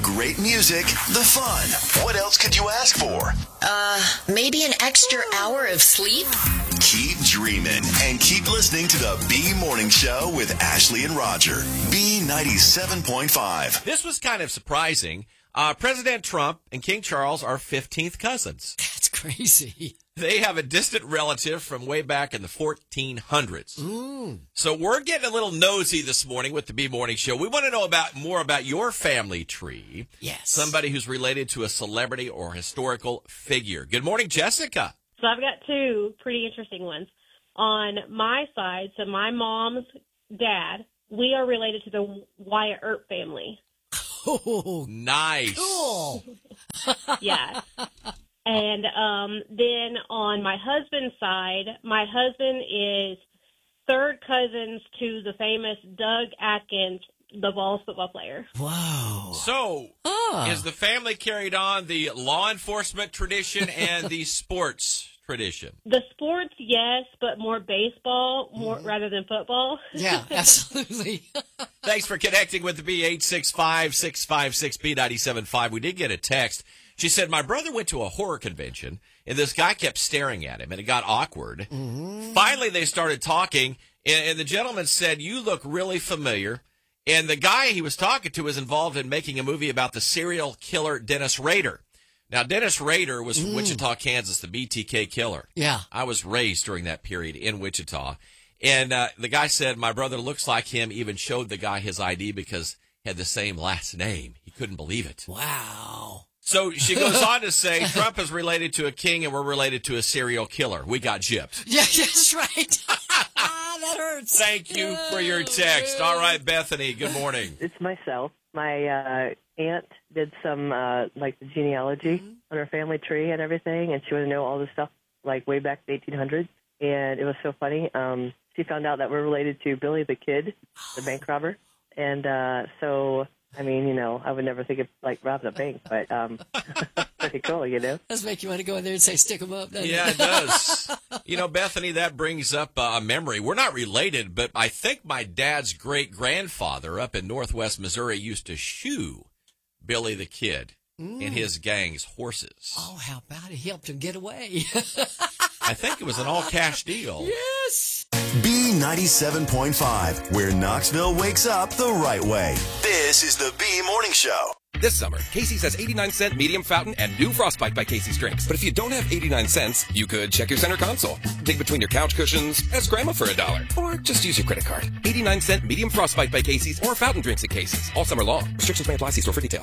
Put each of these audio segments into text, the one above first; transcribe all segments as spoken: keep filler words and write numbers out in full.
great music, the fun. What else could you ask for? Uh, maybe an extra hour of sleep? Keep dreaming and keep listening to the B Morning Show with Ashley and Roger. B ninety-seven point five. This was kind of surprising. Uh, President Trump and King Charles are fifteenth cousins. That's crazy. They have a distant relative from way back in the fourteen hundreds. Mm. So we're getting a little nosy this morning with the B Morning Show. We want to know about more about your family tree. Yes. Somebody who's related to a celebrity or historical figure. Good morning, Jessica. So I've got two pretty interesting ones. On my side, so my mom's dad, we are related to the Wyatt Earp family. Oh, nice. Cool. Yeah. And um, then on my husband's side, my husband is third cousins to the famous Doug Atkins, the Vols football player. Wow. So, Ah. is the family carried on the law enforcement tradition and the sports tradition? The sports, yes, but more baseball more mm-hmm. rather than football. Yeah, absolutely. Thanks for connecting with the B eight six five, six five six, B nine seven five. We did get a text. She said, my brother went to a horror convention, and this guy kept staring at him, and it got awkward. Mm-hmm. Finally, they started talking, and, and the gentleman said, you look really familiar. And the guy he was talking to was involved in making a movie about the serial killer Dennis Rader. Now, Dennis Rader was from mm. Wichita, Kansas, the B T K killer. Yeah. I was raised during that period in Wichita. And uh, the guy said, my brother looks like him, even showed the guy his I D because he had the same last name. He couldn't believe it. Wow. So she goes on to say, Trump is related to a king and we're related to a serial killer. We got gypped. Yeah, that's right. That hurts. Thank you for your text. All right, Bethany, good morning. It's myself. My uh, aunt did some, uh, like, the genealogy mm-hmm. on her family tree and everything, and she wanted to know all this stuff, like, way back in the eighteen hundreds. And it was so funny. Um, she found out that we're related to Billy the Kid, the bank robber. And uh, so... I mean, you know, I would never think of, like, robbing a bank, but um, pretty cool, you know? Does make you want to go in there and say, stick them up, doesn't Yeah, it? it does. You know, Bethany, that brings up uh, a memory. We're not related, but I think my dad's great-grandfather up in northwest Missouri used to shoe Billy the Kid mm. and his gang's horses. Oh, how about it? He helped him get away. I think it was an all-cash deal. Yes. B ninety-seven point five, where Knoxville wakes up the right way. This is the B Morning Show. This summer, Casey's has eighty-nine cent medium fountain and new Frostbite by Casey's drinks. But if you don't have eighty-nine cents, you could check your center console, dig between your couch cushions, ask Grandma for a dollar, or just use your credit card. eighty-nine cent medium Frostbite by Casey's or fountain drinks at Casey's all summer long. Restrictions may apply. See store for detail.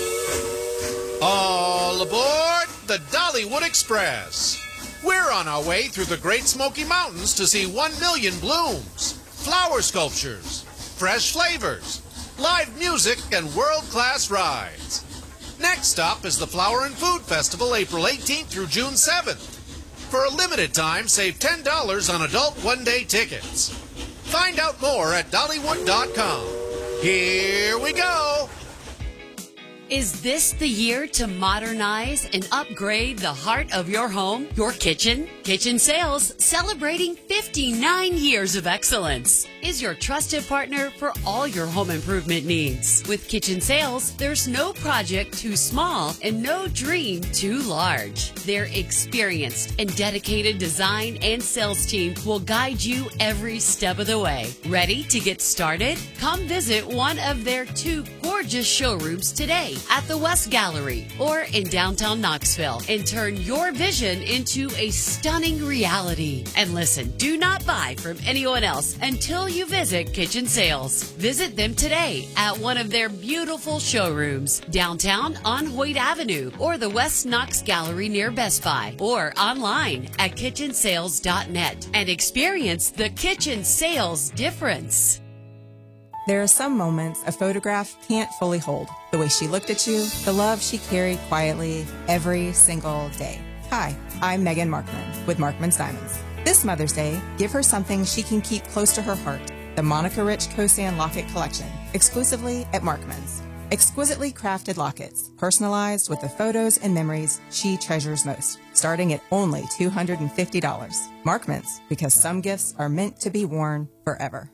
All aboard the Dollywood Express. We're on our way through the Great Smoky Mountains to see one million blooms, flower sculptures, fresh flavors, live music, and world-class rides. Next stop is the Flower and Food Festival, April eighteenth through June seventh. For a limited time, save ten dollars on adult one-day tickets. Find out more at Dollywood dot com. Here we go! Is this the year to modernize and upgrade the heart of your home, your kitchen? Kitchen Sales, celebrating fifty-nine years of excellence, is your trusted partner for all your home improvement needs. With Kitchen Sales, there's no project too small and no dream too large. Their experienced and dedicated design and sales team will guide you every step of the way. Ready to get started? Come visit one of their two gorgeous showrooms today at the West Gallery or in downtown Knoxville and turn your vision into a stunning reality. And listen, do not buy from anyone else until you visit Kitchen Sales. Visit them today at one of their beautiful showrooms downtown on Hoyt Avenue or the West Knox Gallery near Best Buy or online at kitchen sales dot net and experience the Kitchen Sales difference. There are some moments a photograph can't fully hold. The way she looked at you, the love she carried quietly every single day. Hi, I'm Megan Markman with Markman's Diamonds. This Mother's Day, give her something she can keep close to her heart. The Monica Rich Kosan Locket Collection, exclusively at Markman's. Exquisitely crafted lockets, personalized with the photos and memories she treasures most, starting at only two hundred fifty dollars. Markman's, because some gifts are meant to be worn forever.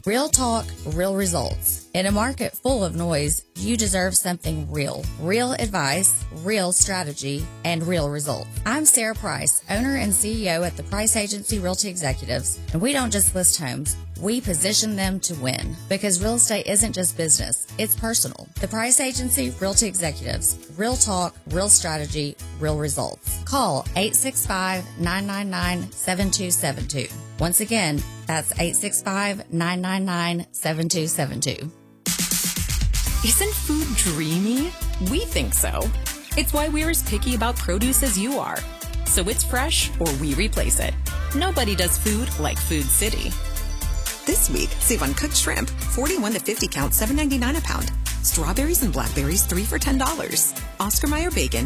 Real talk, real results. In a market full of noise, you deserve something real. Real advice, real strategy, and real results. I'm Sarah Price, owner and C E O at the Price Agency Realty Executives, and we don't just list homes. We position them to win because real estate isn't just business, it's personal. The Price Agency Realty Executives. Real talk, real strategy, real results. Call eight six five, nine nine nine, seven two seven two. Once again, that's eight six five, nine nine nine, seven two seven two. Isn't food dreamy? We think so. It's why we're as picky about produce as you are. So it's fresh or we replace it. Nobody does food like Food City. This week, save on cooked shrimp, forty-one to fifty count, seven ninety-nine a pound. Strawberries and blackberries, three for ten dollars. Oscar Mayer bacon,